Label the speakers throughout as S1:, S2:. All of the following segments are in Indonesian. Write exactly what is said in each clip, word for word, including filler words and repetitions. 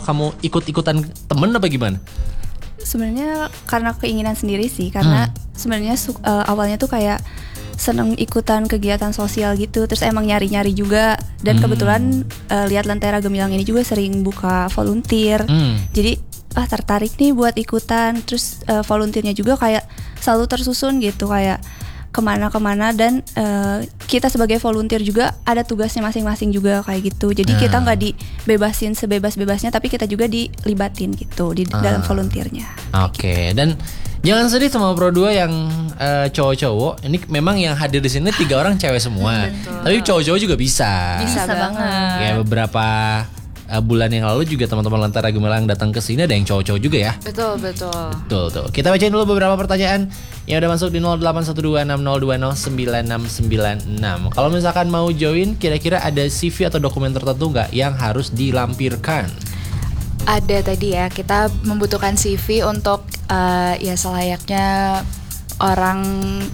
S1: kamu ikut-ikutan temen apa gimana?
S2: Sebenarnya karena keinginan sendiri sih, karena hmm. sebenarnya uh, awalnya tuh kayak seneng ikutan kegiatan sosial gitu, terus emang nyari-nyari juga, dan hmm. kebetulan uh, lihat Lentera Gemilang ini juga sering buka volunteer, hmm. jadi ah tertarik nih buat ikutan, terus uh, volunteernya juga kayak selalu tersusun gitu, kayak kemana-kemana, dan uh, kita sebagai volunteer juga ada tugasnya masing-masing juga kayak gitu, jadi hmm. kita nggak dibebasin sebebas-bebasnya, tapi kita juga dilibatin gitu di hmm. dalam volunteernya.
S1: Oke, okay. gitu. Dan jangan sedih sama Pro dua yang uh, cowok-cowok. Ini memang yang hadir di sini tiga orang cewek semua.
S3: Betul.
S1: Tapi cowok-cowok juga bisa.
S3: Bisa, bisa banget.
S1: Ya beberapa uh, bulan yang lalu juga teman-teman Lentera Gemilang datang ke sini, ada yang cowok-cowok juga ya.
S3: Betul, betul.
S1: Betul tuh. Kita bacain dulu beberapa pertanyaan yang udah masuk di nol delapan satu dua enam nol dua nol sembilan enam sembilan enam. Kalau misalkan mau join, kira-kira ada C V atau dokumen tertentu nggak yang harus dilampirkan?
S3: Ada tadi ya, kita membutuhkan C V untuk uh, ya selayaknya orang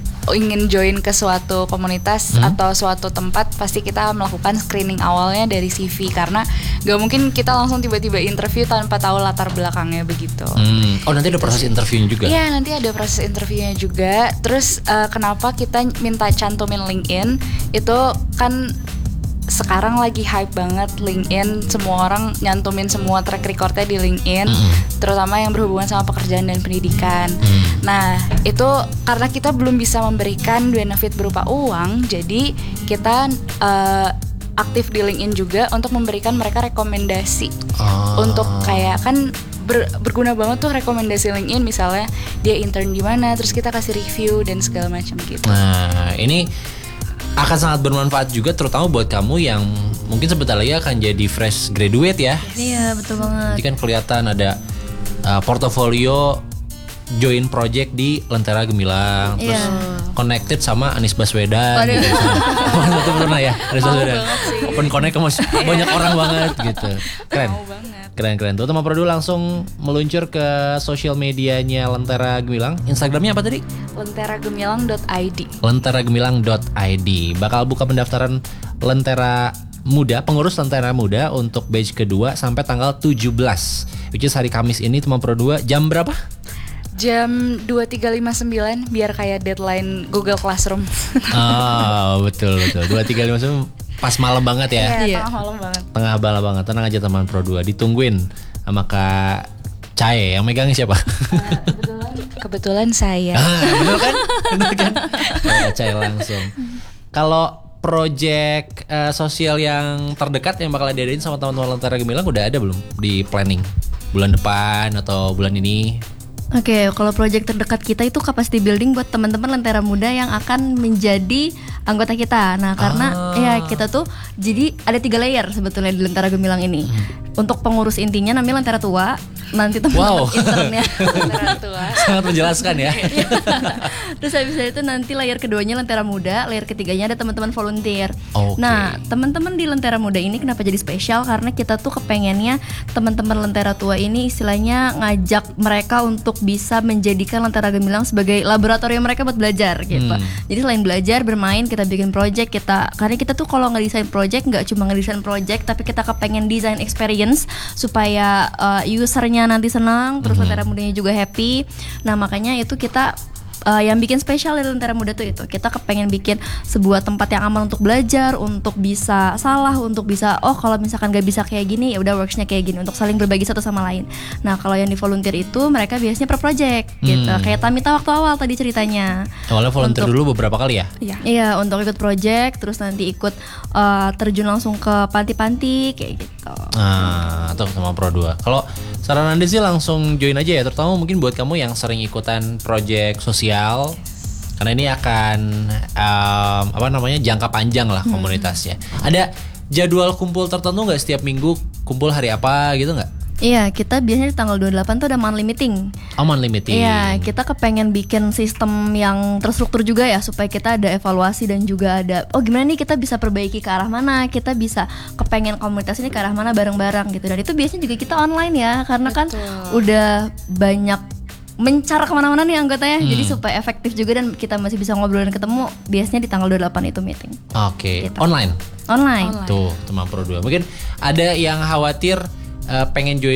S3: ingin join ke suatu komunitas hmm. atau suatu tempat, pasti kita melakukan screening awalnya dari C V, karena gak mungkin kita langsung tiba-tiba interview tanpa tahu latar belakangnya begitu.
S1: Hmm. Oh, nanti ada proses interviewnya juga?
S3: Iya, nanti ada proses interviewnya juga. Terus uh, kenapa kita minta cantumin LinkedIn, itu kan sekarang lagi hype banget LinkedIn, semua orang nyantumin semua track recordnya di LinkedIn, mm. terutama yang berhubungan sama pekerjaan dan pendidikan. Mm. Nah, itu karena kita belum bisa memberikan benefit berupa uang, jadi kita uh, aktif di LinkedIn juga untuk memberikan mereka rekomendasi. Oh. Untuk kayak kan ber, berguna banget tuh rekomendasi LinkedIn, misalnya dia intern di mana, terus kita kasih review dan segala macam gitu.
S1: Nah, ini akan sangat bermanfaat juga, terutama buat kamu yang mungkin sebentar lagi akan jadi fresh graduate ya.
S2: Iya, betul banget.
S1: Jadi kan kelihatan ada uh, portofolio join project di Lentera Gemilang, terus yeah. connected sama Anies Baswedan.
S2: Waduh.
S1: Gitu. Itu pernah ya, Anies Baswedan. Open connect sama banyak orang banget gitu. Keren. Keren-keren tuh. Teman Pro dua langsung meluncur ke sosial medianya Lentera Gemilang. Instagramnya apa tadi?
S3: lentera gemilang dot i d.
S1: lentera gemilang dot i d. Bakal buka pendaftaran Lentera Muda, pengurus Lentera Muda untuk batch kedua sampai tanggal tujuh belas, which is hari Kamis ini. Teman Pro dua, jam berapa?
S3: Jam dua tiga lima sembilan, biar kayak deadline Google Classroom.
S1: Oh, betul betul. dua tiga lima sembilan pas malam banget ya.
S3: Iya, tengah malam banget.
S1: Tengah malam banget. Tenang aja teman Pro dua, ditungguin sama Kak Cae. Yang megangnya siapa?
S3: Uh, kebetulan, kebetulan saya.
S1: Ah, bener kan? Bener kan? Kak Cae langsung. Kalau project uh, sosial yang terdekat yang bakal diadain sama teman-teman Lentera Gemilang udah ada belum di planning? Bulan depan atau bulan ini?
S2: Oke, okay, kalau proyek terdekat kita itu capacity building buat teman-teman Lentera Muda yang akan menjadi anggota kita. Nah, karena ah. ya kita tuh jadi ada tiga layer sebetulnya di Lentera Gemilang ini. Hmm. Untuk pengurus intinya namanya Lentera Tua, nanti teman-teman
S1: wow.
S2: internnya
S3: Lentera Tua.
S1: Sangat menjelaskan ya.
S2: Terus habis itu nanti layer keduanya Lentera Muda, layer ketiganya ada teman-teman volunteer.
S1: Okay.
S2: Nah, teman-teman di Lentera Muda ini kenapa jadi spesial? Karena kita tuh kepengennya teman-teman Lentera Tua ini istilahnya ngajak mereka untuk bisa menjadikan Lentera Gemilang sebagai laboratorium mereka buat belajar gitu. Hmm. Jadi selain belajar, bermain, kita bikin project, kita karena kita tuh kalau ngedesain project nggak cuma ngedesain project, tapi kita kepengen desain experience supaya uh, usernya nanti senang, terus mm-hmm. Lentera Mudanya juga happy. Nah, makanya itu kita Uh, yang bikin spesial dari Lentera Muda tuh itu kita kepengen bikin sebuah tempat yang aman untuk belajar, untuk bisa salah, untuk bisa oh kalau misalkan gak bisa kayak gini ya udah worksnya kayak gini, untuk saling berbagi satu sama lain. Nah, kalau yang di volunteer itu mereka biasanya per project hmm. gitu, kayak Tamita waktu awal tadi ceritanya.
S1: Awalnya volunteer untuk, dulu beberapa kali ya?
S2: Iya, iya untuk ikut project, terus nanti ikut uh, terjun langsung ke panti-panti kayak gitu.
S1: Nah, atau sama Pro dua. Kalau saran Anda sih langsung join aja ya, terutama mungkin buat kamu yang sering ikutan project sosial. Karena ini akan um, apa namanya jangka panjang lah komunitasnya. Hmm. Ada jadwal kumpul tertentu nggak setiap minggu? Kumpul hari apa gitu nggak?
S2: Iya, kita biasanya di tanggal dua puluh delapan tuh ada monthly meeting.
S1: Oh, monthly meeting.
S2: Iya, kita kepengen bikin sistem yang terstruktur juga ya, supaya kita ada evaluasi dan juga ada oh gimana nih kita bisa perbaiki ke arah mana, kita bisa kepengen komunitas ini ke arah mana bareng-bareng gitu. Dan itu biasanya juga kita online ya, karena Betul. Kan udah banyak mencar kemana-mana nih anggotanya, hmm. jadi supaya efektif juga dan kita masih bisa ngobrol dan ketemu. Biasanya di tanggal dua puluh delapan itu meeting.
S1: Oke, okay.
S2: gitu.
S1: Online?
S2: Online.
S1: Tuh, teman Pro dua. Mungkin ada yang khawatir uh, pengen join